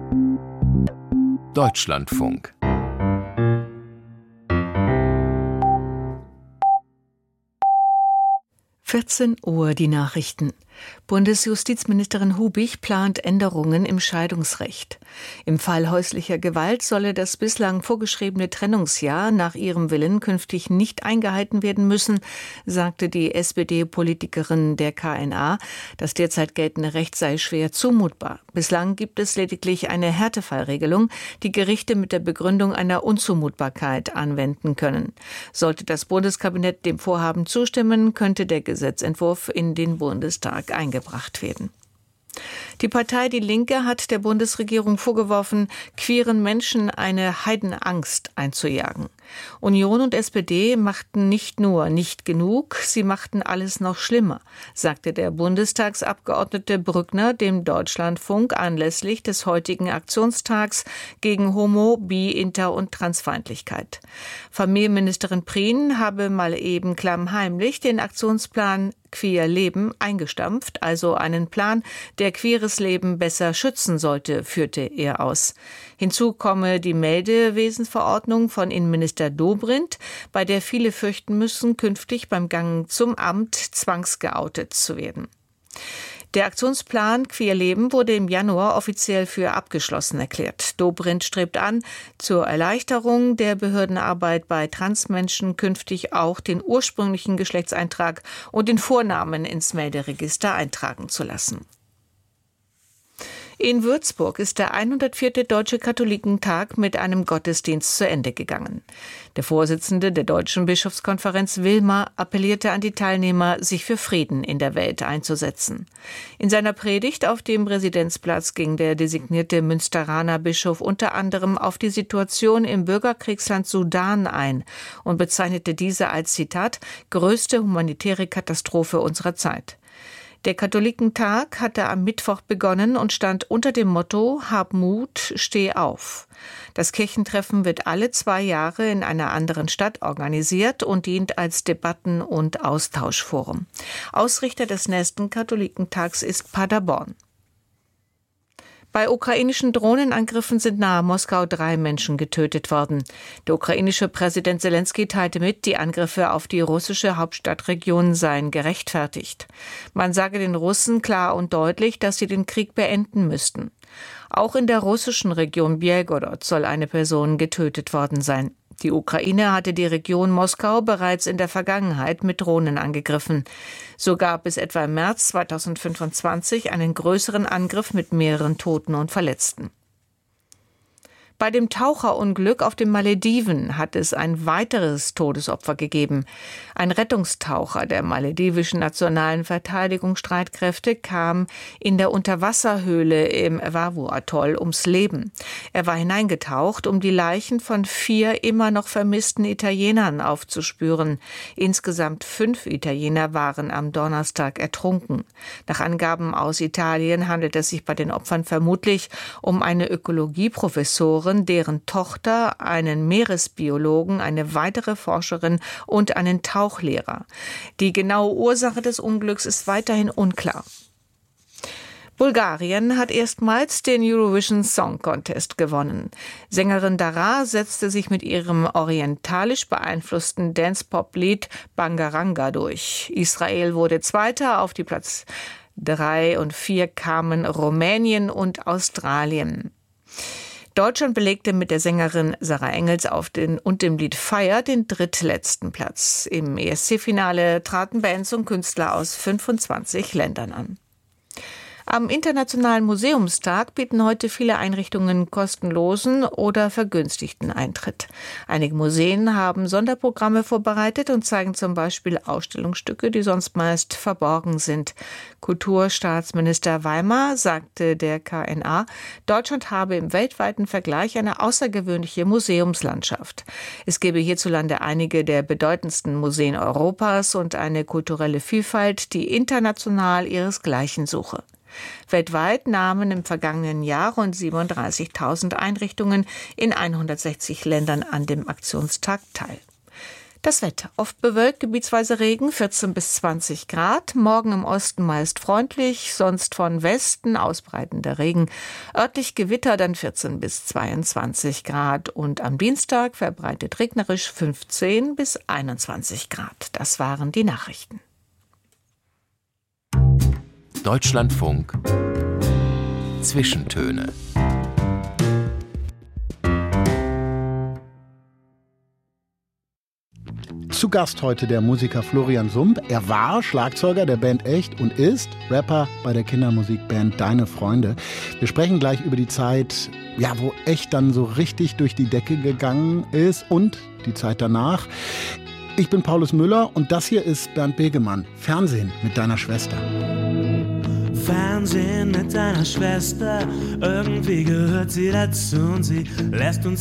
Deutschlandfunk. Uhr die Nachrichten. Bundesjustizministerin Hubich plant Änderungen im Scheidungsrecht. Im Fall häuslicher Gewalt solle das bislang vorgeschriebene Trennungsjahr nach ihrem Willen künftig nicht eingehalten werden müssen, sagte die SPD-Politikerin der KNA. Das derzeit geltende Recht sei schwer zumutbar. Bislang gibt es lediglich eine Härtefallregelung, die Gerichte mit der Begründung einer Unzumutbarkeit anwenden können. Sollte das Bundeskabinett dem Vorhaben zustimmen, könnte der Gesetzentwurf in den Bundestag eingebracht werden. Die Partei Die Linke hat der Bundesregierung vorgeworfen, queeren Menschen eine Heidenangst einzujagen. Union und SPD machten nicht nur nicht genug, sie machten alles noch schlimmer, sagte der Bundestagsabgeordnete Brückner dem Deutschlandfunk anlässlich des heutigen Aktionstags gegen Homo-, Bi-, Inter- und Transfeindlichkeit. Familienministerin Prien habe mal eben klammheimlich den Aktionsplan Queer Leben eingestampft, also einen Plan, der queeres Leben besser schützen sollte, führte er aus. Hinzu komme die Meldewesensverordnung von Innenminister Dobrindt, bei der viele fürchten müssen, künftig beim Gang zum Amt zwangsgeoutet zu werden. Der Aktionsplan Queer Leben wurde im Januar offiziell für abgeschlossen erklärt. Dobrindt strebt an, zur Erleichterung der Behördenarbeit bei Transmenschen künftig auch den ursprünglichen Geschlechtseintrag und den Vornamen ins Melderegister eintragen zu lassen. In Würzburg ist der 104. Deutsche Katholikentag mit einem Gottesdienst zu Ende gegangen. Der Vorsitzende der Deutschen Bischofskonferenz Wilmer appellierte an die Teilnehmer, sich für Frieden in der Welt einzusetzen. In seiner Predigt auf dem Residenzplatz ging der designierte Münsteraner Bischof unter anderem auf die Situation im Bürgerkriegsland Sudan ein und bezeichnete diese als, Zitat, größte humanitäre Katastrophe unserer Zeit. Der Katholikentag hatte am Mittwoch begonnen und stand unter dem Motto Hab Mut, steh auf. Das Kirchentreffen wird alle 2 Jahre in einer anderen Stadt organisiert und dient als Debatten- und Austauschforum. Ausrichter des nächsten Katholikentags ist Paderborn. Bei ukrainischen Drohnenangriffen sind nahe Moskau 3 Menschen getötet worden. Der ukrainische Präsident Selenskyj teilte mit, die Angriffe auf die russische Hauptstadtregion seien gerechtfertigt. Man sage den Russen klar und deutlich, dass sie den Krieg beenden müssten. Auch in der russischen Region Belgorod soll eine Person getötet worden sein. Die Ukraine hatte die Region Moskau bereits in der Vergangenheit mit Drohnen angegriffen. So gab es etwa im März 2025 einen größeren Angriff mit mehreren Toten und Verletzten. Bei dem Taucherunglück auf den Malediven hat es ein weiteres Todesopfer gegeben. Ein Rettungstaucher der maledivischen nationalen Verteidigungsstreitkräfte kam in der Unterwasserhöhle im Vavu-Atoll ums Leben. Er war hineingetaucht, um die Leichen von 4 immer noch vermissten Italienern aufzuspüren. Insgesamt 5 Italiener waren am Donnerstag ertrunken. Nach Angaben aus Italien handelt es sich bei den Opfern vermutlich um eine Ökologieprofessorin, deren Tochter, einen Meeresbiologen, eine weitere Forscherin und einen Tauchlehrer. Die genaue Ursache des Unglücks ist weiterhin unklar. Bulgarien hat erstmals den Eurovision Song Contest gewonnen. Sängerin Dara setzte sich mit ihrem orientalisch beeinflussten Dance-Pop-Lied Bangaranga durch. Israel wurde Zweiter, auf die Platz 3 und 4 kamen Rumänien und Australien. Deutschland belegte mit der Sängerin Sarah Engels und dem Lied Fire den drittletzten Platz. Im ESC-Finale traten Bands und Künstler aus 25 Ländern an. Am Internationalen Museumstag bieten heute viele Einrichtungen kostenlosen oder vergünstigten Eintritt. Einige Museen haben Sonderprogramme vorbereitet und zeigen zum Beispiel Ausstellungsstücke, die sonst meist verborgen sind. Kulturstaatsminister Weimar sagte der KNA, Deutschland habe im weltweiten Vergleich eine außergewöhnliche Museumslandschaft. Es gebe hierzulande einige der bedeutendsten Museen Europas und eine kulturelle Vielfalt, die international ihresgleichen suche. Weltweit nahmen im vergangenen Jahr rund 37.000 Einrichtungen in 160 Ländern an dem Aktionstag teil. Das Wetter. Oft bewölkt, gebietsweise Regen, 14 bis 20 Grad. Morgen im Osten meist freundlich, sonst von Westen ausbreitender Regen. Örtlich Gewitter, dann 14 bis 22 Grad. Und am Dienstag verbreitet regnerisch 15 bis 21 Grad. Das waren die Nachrichten. Deutschlandfunk Zwischentöne. Zu Gast heute der Musiker Florian Sump. Er war Schlagzeuger der Band Echt und ist Rapper bei der Kindermusikband Deine Freunde. Wir sprechen gleich über die Zeit, wo Echt dann so richtig durch die Decke gegangen ist und die Zeit danach. Ich bin Paulus Müller und das hier ist Bernd Begemann. Fernsehen mit deiner Schwester. Fernsehen mit deiner Schwester, irgendwie gehört sie dazu und sie lässt uns